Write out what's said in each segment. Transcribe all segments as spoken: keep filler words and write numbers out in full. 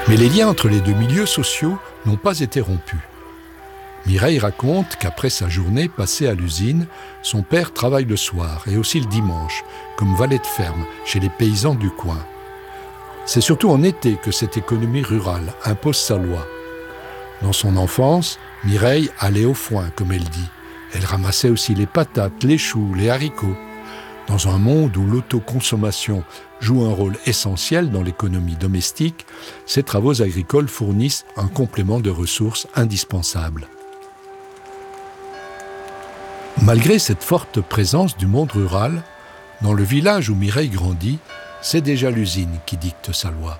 Mais les liens entre les deux milieux sociaux n'ont pas été rompus. Mireille raconte qu'après sa journée passée à l'usine, son père travaille le soir et aussi le dimanche, comme valet de ferme chez les paysans du coin. C'est surtout en été que cette économie rurale impose sa loi. Dans son enfance, Mireille allait au foin, comme elle dit. Elle ramassait aussi les patates, les choux, les haricots. Dans un monde où l'autoconsommation joue un rôle essentiel dans l'économie domestique, ces travaux agricoles fournissent un complément de ressources indispensables. Malgré cette forte présence du monde rural, dans le village où Mireille grandit, c'est déjà l'usine qui dicte sa loi.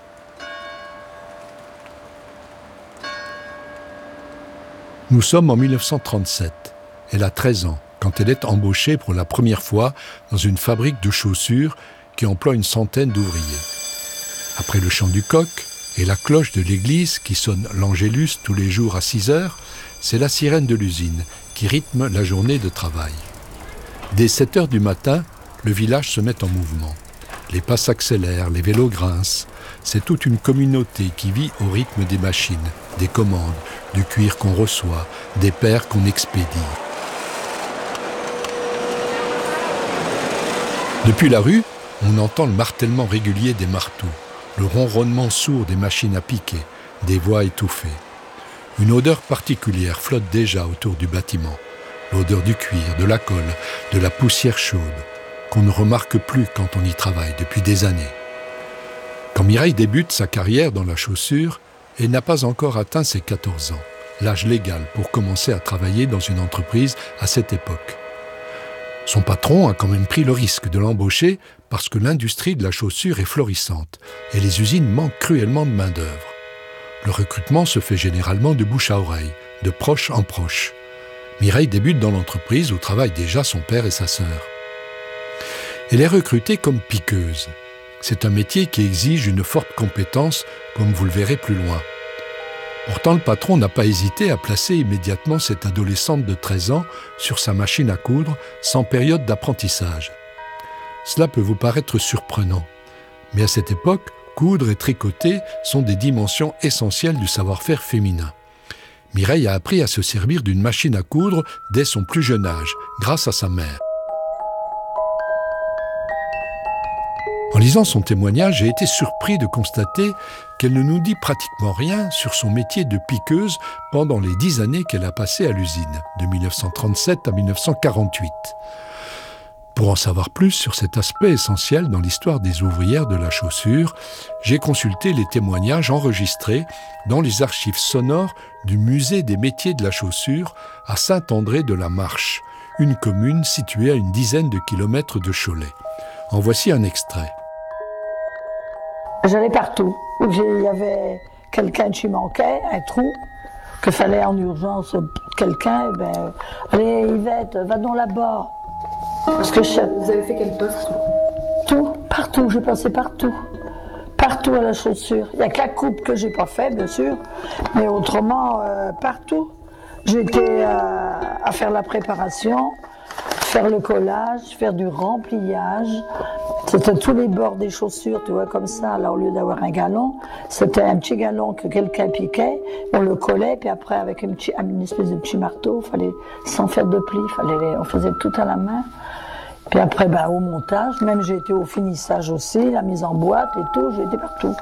Nous sommes en mille neuf cent trente-sept. Elle a treize ans quand elle est embauchée pour la première fois dans une fabrique de chaussures qui emploie une centaine d'ouvriers. Après le chant du coq et la cloche de l'église qui sonne l'Angélus tous les jours à six heures, c'est la sirène de l'usine qui rythme la journée de travail. Dès sept heures du matin, le village se met en mouvement. Les pas s'accélèrent, les vélos grincent. C'est toute une communauté qui vit au rythme des machines, des commandes, du cuir qu'on reçoit, des paires qu'on expédie. Depuis la rue, on entend le martèlement régulier des marteaux, le ronronnement sourd des machines à piquer, des voix étouffées. Une odeur particulière flotte déjà autour du bâtiment, l'odeur du cuir, de la colle, de la poussière chaude, qu'on ne remarque plus quand on y travaille depuis des années. Quand Mireille débute sa carrière dans la chaussure, elle n'a pas encore atteint ses quatorze ans, l'âge légal pour commencer à travailler dans une entreprise à cette époque. Son patron a quand même pris le risque de l'embaucher parce que l'industrie de la chaussure est florissante et les usines manquent cruellement de main-d'œuvre. Le recrutement se fait généralement de bouche à oreille, de proche en proche. Mireille débute dans l'entreprise où travaillent déjà son père et sa sœur. Elle est recrutée comme piqueuse. C'est un métier qui exige une forte compétence, comme vous le verrez plus loin. Pourtant, le patron n'a pas hésité à placer immédiatement cette adolescente de treize ans sur sa machine à coudre sans période d'apprentissage. Cela peut vous paraître surprenant, mais à cette époque, coudre et tricoter sont des dimensions essentielles du savoir-faire féminin. Mireille a appris à se servir d'une machine à coudre dès son plus jeune âge, grâce à sa mère. En lisant son témoignage, j'ai été surpris de constater qu'elle ne nous dit pratiquement rien sur son métier de piqueuse pendant les dix années qu'elle a passées à l'usine, de mille neuf cent trente-sept à mille neuf cent quarante-huit. Pour en savoir plus sur cet aspect essentiel dans l'histoire des ouvrières de la chaussure, j'ai consulté les témoignages enregistrés dans les archives sonores du Musée des métiers de la chaussure à Saint-André-de-la-Marche, une commune située à une dizaine de kilomètres de Cholet. En voici un extrait. J'allais partout. Il y avait quelqu'un qui manquait, un trou, qu'il fallait en urgence quelqu'un. Eh ben, allez Yvette, va donc là-bas. Parce que je... Vous avez fait quel poste? Tout, partout, j'ai passé partout. Partout à la chaussure. Il n'y a que la coupe que j'ai pas fait, bien sûr, mais autrement, euh, partout. J'étais euh, à faire la préparation, faire le collage, faire du remplissage. C'était tous les bords des chaussures, tu vois, comme ça. Là, au lieu d'avoir un galon, c'était un petit galon que quelqu'un piquait, on le collait, puis après, avec une, petit, une espèce de petit marteau, fallait, sans faire de plis, fallait, on faisait tout à la main. Puis après, ben, au montage, même j'ai été au finissage aussi, la mise en boîte et tout, j'ai été partout.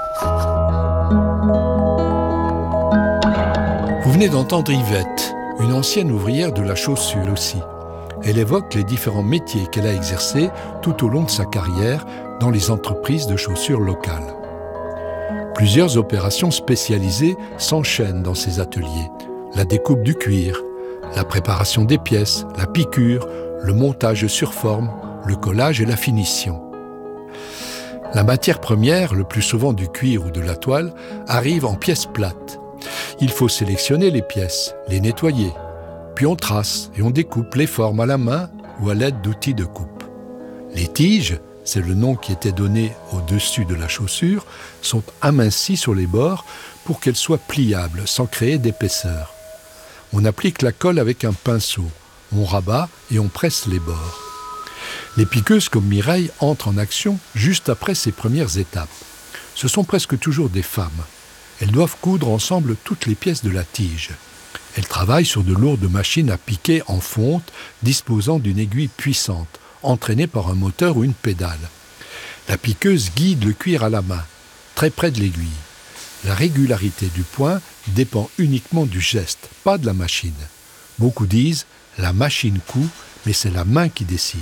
Vous venez d'entendre Yvette, une ancienne ouvrière de la chaussure aussi. Elle évoque les différents métiers qu'elle a exercés tout au long de sa carrière dans les entreprises de chaussures locales. Plusieurs opérations spécialisées s'enchaînent dans ces ateliers. La découpe du cuir, la préparation des pièces, la piqûre, le montage sur forme, le collage et la finition. La matière première, le plus souvent du cuir ou de la toile, arrive en pièces plates. Il faut sélectionner les pièces, les nettoyer. Puis on trace et on découpe les formes à la main ou à l'aide d'outils de coupe. Les tiges, c'est le nom qui était donné au-dessus de la chaussure, sont amincies sur les bords pour qu'elles soient pliables sans créer d'épaisseur. On applique la colle avec un pinceau, on rabat et on presse les bords. Les piqueuses comme Mireille entrent en action juste après ces premières étapes. Ce sont presque toujours des femmes. Elles doivent coudre ensemble toutes les pièces de la tige. Elles travaillent sur de lourdes machines à piquer en fonte, disposant d'une aiguille puissante, entraînée par un moteur ou une pédale. La piqueuse guide le cuir à la main, très près de l'aiguille. La régularité du point dépend uniquement du geste, pas de la machine. Beaucoup disent « la machine coud », mais c'est la main qui décide.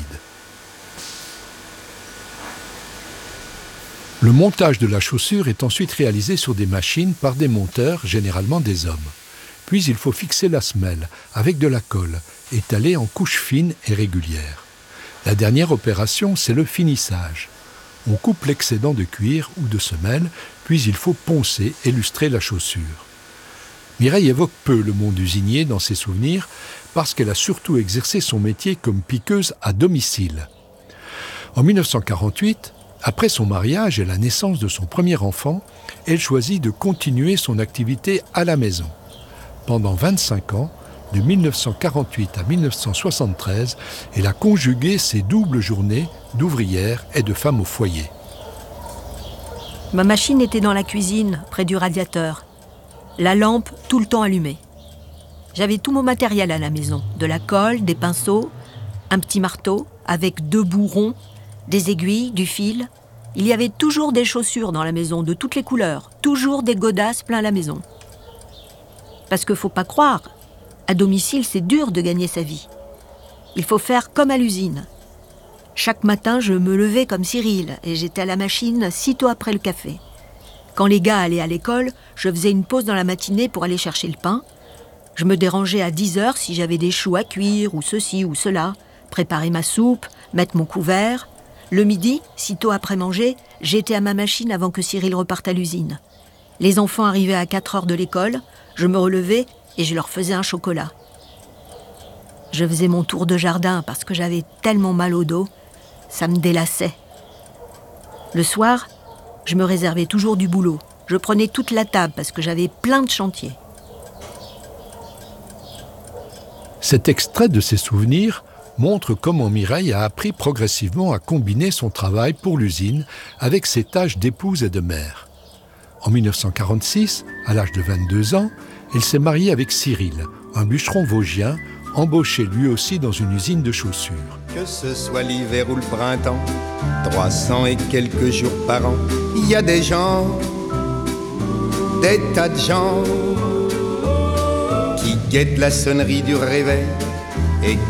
Le montage de la chaussure est ensuite réalisé sur des machines par des monteurs, généralement des hommes. Puis il faut fixer la semelle avec de la colle, étalée en couches fines et régulières. La dernière opération, c'est le finissage. On coupe l'excédent de cuir ou de semelle, puis il faut poncer et lustrer la chaussure. Mireille évoque peu le monde usinier dans ses souvenirs parce qu'elle a surtout exercé son métier comme piqueuse à domicile. En mille neuf cent quarante-huit, après son mariage et la naissance de son premier enfant, elle choisit de continuer son activité à la maison. Pendant vingt-cinq ans, de mille neuf cent quarante-huit à mille neuf cent soixante-treize, elle a conjugué ses doubles journées d'ouvrière et de femme au foyer. Ma machine était dans la cuisine, près du radiateur. La lampe tout le temps allumée. J'avais tout mon matériel à la maison, de la colle, des pinceaux, un petit marteau avec deux bouts ronds, des aiguilles, du fil. Il y avait toujours des chaussures dans la maison, de toutes les couleurs, toujours des godasses plein la maison. Parce qu'il ne faut pas croire, à domicile, c'est dur de gagner sa vie. Il faut faire comme à l'usine. Chaque matin, je me levais comme Cyril et j'étais à la machine sitôt après le café. Quand les gars allaient à l'école, je faisais une pause dans la matinée pour aller chercher le pain. Je me dérangeais à dix heures si j'avais des choux à cuire ou ceci ou cela, préparer ma soupe, mettre mon couvert. Le midi, sitôt après manger, j'étais à ma machine avant que Cyril reparte à l'usine. Les enfants arrivaient à quatre heures de l'école, je me relevais et je leur faisais un chocolat. Je faisais mon tour de jardin parce que j'avais tellement mal au dos, ça me délassait. Le soir, je me réservais toujours du boulot. Je prenais toute la table parce que j'avais plein de chantiers. Cet extrait de ses souvenirs montre comment Mireille a appris progressivement à combiner son travail pour l'usine avec ses tâches d'épouse et de mère. En mille neuf cent quarante-six, à l'âge de vingt-deux ans, elle s'est mariée avec Cyril, un bûcheron vosgien, embauché lui aussi dans une usine de chaussures. Que ce soit l'hiver ou le printemps, trois cents et quelques jours par an, il y a des gens, des tas de gens, qui guettent la sonnerie du réveil et